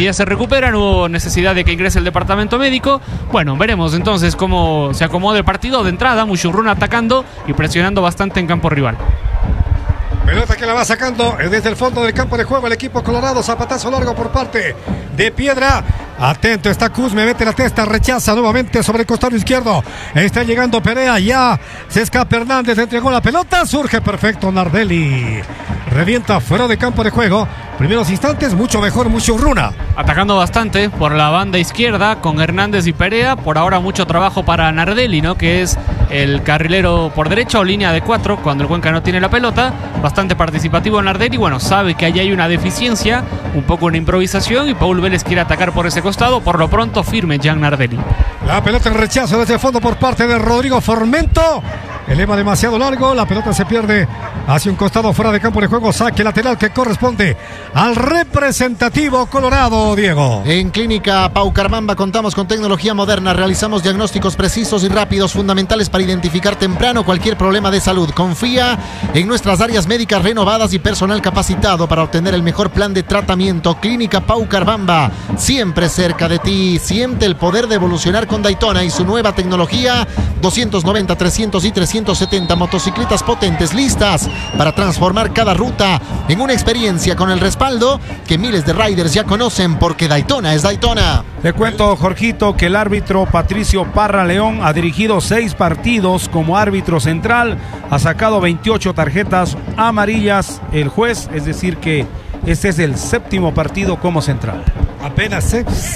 ya se recupera, no hubo necesidad de que ingrese el departamento médico. Bueno, veremos entonces cómo se acomoda el partido. De entrada, Muchurruna atacando y presionando bastante en campo rival. Pelota que la va sacando desde el fondo del campo de juego el equipo colorado. Zapatazo largo por parte de Piedra. Atento está Cusme, mete la testa, rechaza nuevamente sobre el costado izquierdo. Está llegando Perea, ya se escapa Hernández, entregó la pelota, surge perfecto Nardelli. Revienta fuera de campo de juego. Primeros instantes, mucho mejor Muchurruna. Atacando bastante por la banda izquierda con Hernández y Perea. Por ahora mucho trabajo para Nardelli, ¿no? Que es el carrilero por derecha o línea de 4 cuando el Cuenca no tiene la pelota. Bastante participativo Nardelli. Bueno, sabe que allí hay una deficiencia, un poco una improvisación, y Paul Vélez quiere atacar por ese costado. Por lo pronto firme Jan Nardelli. La pelota en rechazo desde el fondo por parte de Rodrigo Formento. Eleva demasiado largo, la pelota se pierde hacia un costado fuera de campo de juego. Saque lateral que corresponde al representativo colorado, Diego. En Clínica Paucarmamba contamos con tecnología moderna. Realizamos diagnósticos precisos y rápidos, fundamentales para identificar temprano cualquier problema de salud. Confía en nuestras áreas médicas renovadas y personal capacitado para obtener el mejor plan de tratamiento. Clínica Paucarmamba, siempre cerca de ti. Siente el poder de evolucionar con Daytona y su nueva tecnología. 290, 300 y 370 motocicletas potentes listas para transformar cada ruta en una experiencia con el respaldo que miles de riders ya conocen, porque Daytona es Daytona. Le cuento, Jorgito, que el árbitro Patricio Parra León ha dirigido 6 partidos como árbitro central, ha sacado 28 tarjetas amarillas el juez, es decir que este es el 7º partido como central. Apenas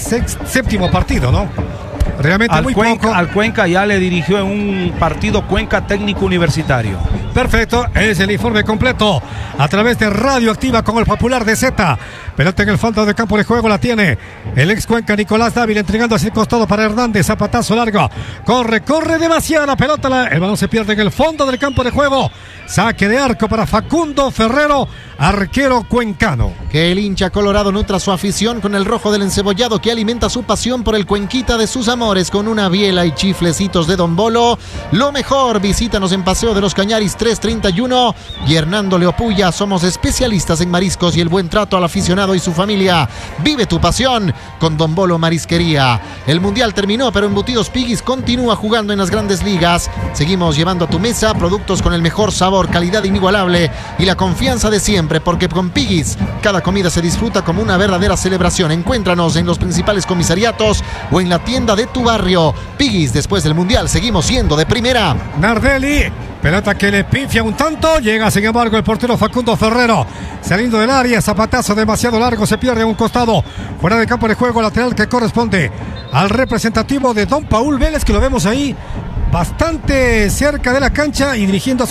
7º partido, ¿no? Realmente al muy Cuenca, poco. al Cuenca ya le dirigió en un partido Cuenca Técnico Universitario. Perfecto, es el informe completo a través de Radioactiva con el popular de Z. Pelota en el fondo del campo de juego, la tiene el ex Cuenca Nicolás Dávila, entregando hacia el costado para Hernández. Zapatazo largo, corre demasiado la pelota, el balón se pierde en el fondo del campo de juego. Saque de arco para Facundo Ferrero, arquero cuencano. Que el hincha colorado nutra su afición con el rojo del encebollado, que alimenta su pasión por el Cuenquita de sus amores con una biela y chiflecitos de Don Bolo. Lo mejor, visítanos en Paseo de los Cañaris 331 y Hernando Leopulla. Somos especialistas en mariscos y el buen trato al aficionado y su familia. Vive tu pasión con Don Bolo Marisquería. El mundial terminó, pero Embutidos Piggy's continúa jugando en las grandes ligas. Seguimos llevando a tu mesa productos con el mejor sabor, calidad inigualable y la confianza de siempre, porque con Piggy's cada comida se disfruta como una verdadera celebración. Encuéntranos en los principales comisariatos o en la tienda de tu barrio. Piggy's, después del mundial seguimos siendo de primera. Nardelli, pelota que le pifia un tanto, llega sin embargo el portero Facundo Ferrero, saliendo del área, zapatazo demasiado largo, se pierde a un costado, fuera de campo de juego, lateral que corresponde al representativo de Don Paul Vélez, que lo vemos ahí bastante cerca de la cancha y dirigiendo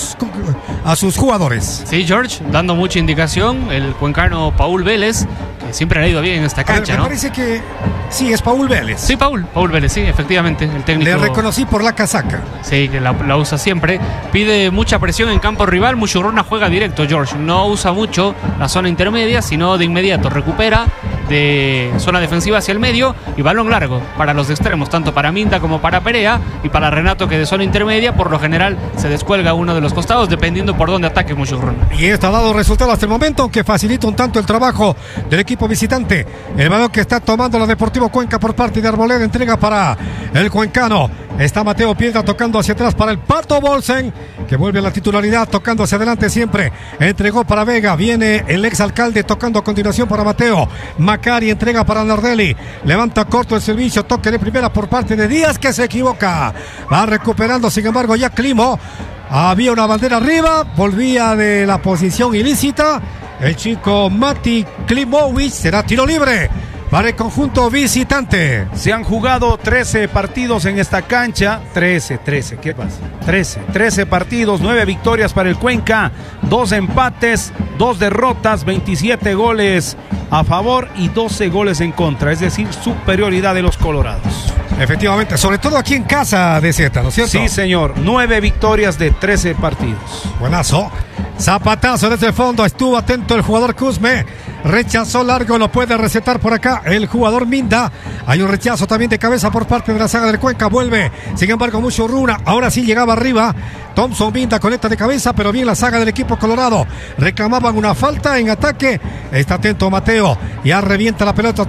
a sus jugadores. Sí, George, dando mucha indicación, el cuencano Paul Vélez, que siempre le ha ido bien en esta cancha, me ¿no? parece que sí, es Paul Vélez. Sí, Paul Vélez, sí, efectivamente, el técnico. Le reconocí por la casaca. Sí, que la usa siempre. Pide mucha presión en campo rival. Muchurruna juega directo, George. No usa mucho la zona intermedia, sino de inmediato recupera de zona defensiva hacia el medio y balón largo para los extremos, tanto para Minda como para Perea y para Renato, que de zona intermedia por lo general se descuelga uno de los costados dependiendo por dónde ataque Muchurruna. Y esto ha dado resultado hasta el momento, aunque facilita un tanto el trabajo del equipo visitante. El balón que está tomando la Deportivo Cuenca por parte de Arboleda, entrega para el cuencano. Está Mateo Piedra tocando hacia atrás para el Pato Bolsen, que vuelve a la titularidad, tocando hacia adelante siempre. Entregó para Vega, viene el exalcalde tocando a continuación para Mateo. Macari entrega para Nardelli, levanta corto el servicio, toque de primera por parte de Díaz, que se equivoca. Va recuperando, sin embargo, ya Climo. Había una bandera arriba, volvía de la posición ilícita. El chico Mati Klimovic, será tiro libre para el conjunto visitante. Se han jugado 13 partidos en esta cancha. 13, ¿qué pasa? 13 partidos, 9 victorias para el Cuenca, 2 empates, 2 derrotas, 27 goles a favor y 12 goles en contra, es decir, superioridad de los colorados. Efectivamente, sobre todo aquí en casa de Z, ¿no es cierto? Sí, señor, 9 victorias de 13 partidos. Buenazo. Zapatazo desde el fondo, estuvo atento el jugador Cusme, rechazó largo, lo puede recetar por acá el jugador Minda. Hay un rechazo también de cabeza por parte de la saga del Cuenca, vuelve, sin embargo Muchurruna, ahora sí llegaba arriba. Thompson Minda conecta de cabeza, pero bien la saga del equipo colorado, reclamaban una falta en ataque. Está atento Mateo, ya revienta la pelota